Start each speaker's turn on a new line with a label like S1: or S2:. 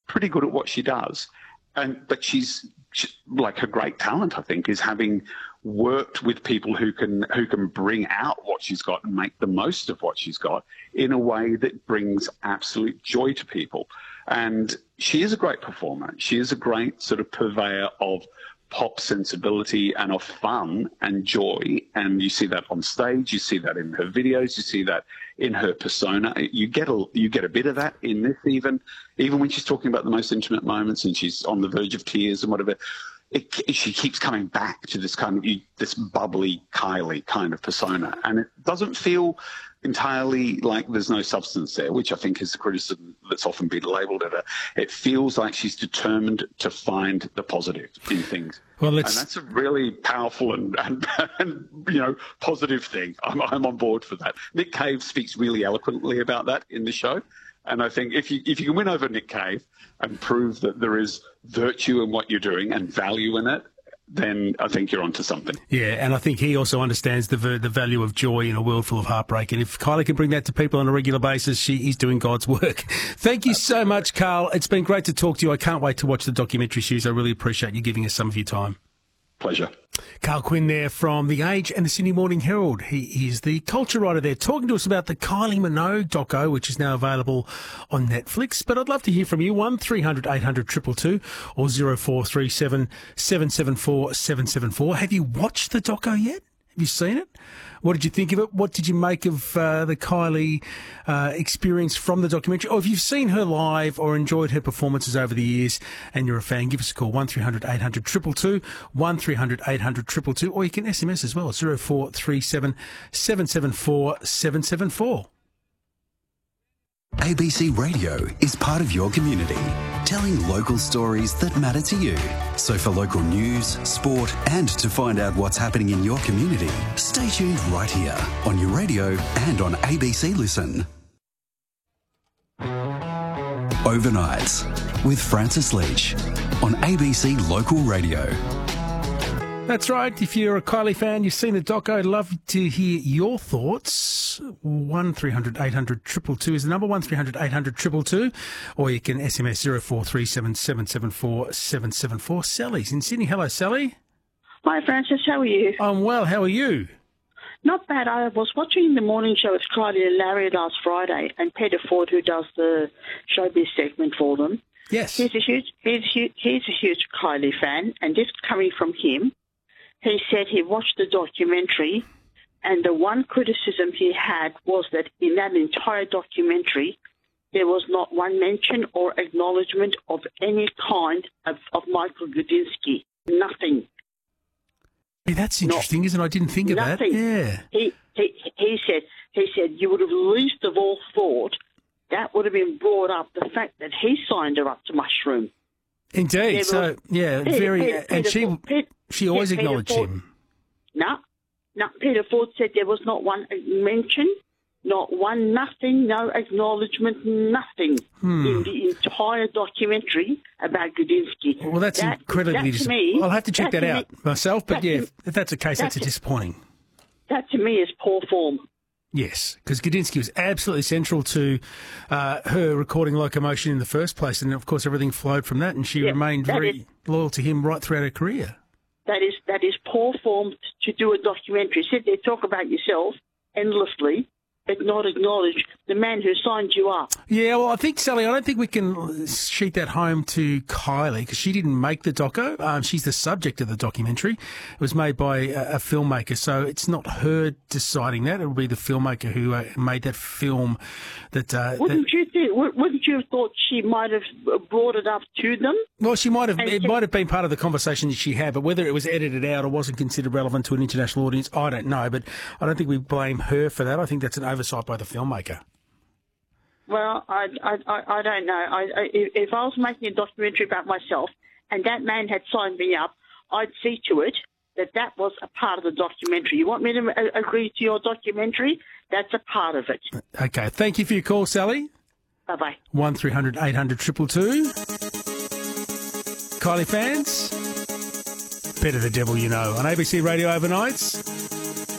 S1: pretty good at what she does. But she's like, her great talent, I think, is having worked with people who can bring out what she's got and make the most of what she's got in a way that brings absolute joy to people. And she is a great performer. She is a great sort of purveyor of pop sensibility and of fun and joy. And you see that on stage, you see that in her videos, you see that in her persona. You get a bit of that in this, even when she's talking about the most intimate moments and she's on the verge of tears and whatever. She keeps coming back to this kind of this bubbly Kylie kind of persona, and it doesn't feel entirely like there's no substance there, which I think is the criticism that's often been labelled at her. It feels like she's determined to find the positive in things. Well, and that's a really powerful and positive thing. I'm on board for that. Nick Cave speaks really eloquently about that in the show. And I think if you can win over Nick Cave and prove that there is virtue in what you're doing and value in it, then I think you're onto something. Yeah, and I think he also understands the value of joy in a world full of heartbreak. And if Kylie can bring that to people on a regular basis, she's doing God's work. Thank you so much, Carl. It's been great to talk to you. I can't wait to watch the documentary, Shoes. I really appreciate you giving us some of your time. Pleasure. Carl Quinn there from The Age and the Sydney Morning Herald. He is the culture writer there, talking to us about the Kylie Minogue doco, which is now available on Netflix. But I'd love to hear from you, 1300 800 222 or 0437 774 774. Have you watched the doco yet? Have you seen it? What did you think of it? What did you make of the Kylie experience from the documentary? Or if you've seen her live or enjoyed her performances over the years and you're a fan, give us a call, 1300 800 222, 1300 800 222, or you can SMS as well, 0437 774 774.
S2: ABC Radio is part of your community, telling local stories that matter to you. So for local news, sport, and to find out what's happening in your community, stay tuned right here on your radio and on ABC Listen. Overnights with Francis Leach on ABC Local Radio.
S3: That's right. If you're a Kylie fan, you've seen the doco, I'd love to hear your thoughts. 1300 800 222 is the number, 1300 800 222, or you can SMS 0437 774 774. Sally's in Sydney. Hello, Sally.
S4: Hi, Francis. How are you?
S3: I'm well. How are you?
S4: Not bad. I was watching the morning show with Kylie and Larry last Friday, and Peter Ford, who does the showbiz segment for them.
S3: Yes.
S4: He's a huge Kylie fan, and just coming from him, he said he watched the documentary, and the one criticism he had was that in that entire documentary, there was not one mention or acknowledgement of any kind of Michael Gudinski. Nothing.
S3: Hey, that's interesting, isn't it? I didn't think of that. Yeah.
S4: He said you would have least of all thought that would have been brought up, the fact that he signed her up to Mushroom.
S3: Indeed. So, yeah, she always acknowledged him.
S4: No, Peter Ford said there was not one mention, not one, nothing, no acknowledgement, nothing in the entire documentary about Gudinski.
S3: Well, that's incredibly disappointing. I'll have to check that out myself, but if that's the case, that's disappointing.
S4: That to me is poor form.
S3: Yes, because Gudinski was absolutely central to her recording Locomotion in the first place, and of course everything flowed from that, and she remained very loyal to him right throughout her career.
S4: That is poor form to do a documentary. Sit there, talk about yourself endlessly, but not acknowledge the man who signed you up.
S3: Yeah, well, I think, Sally, I don't think we can sheet that home to Kylie because she didn't make the doco. She's the subject of the documentary. It was made by a filmmaker, so it's not her deciding that. It will be the filmmaker who made that film. Wouldn't
S4: you have thought she might have brought it up to them?
S3: Well, she might have. It might have been part of the conversation that she had, but whether it was edited out or wasn't considered relevant to an international audience, I don't know. But I don't think we blame her for that. I think that's an oversight by the filmmaker.
S4: Well, I don't know. If I was making a documentary about myself and that man had signed me up, I'd see to it that was a part of the documentary. You want me to agree to your documentary? That's a part of it.
S3: Okay. Thank you for your call, Sally.
S4: Bye-bye.
S3: 1300 800 222. Kylie fans, better the devil you know on ABC Radio Overnights.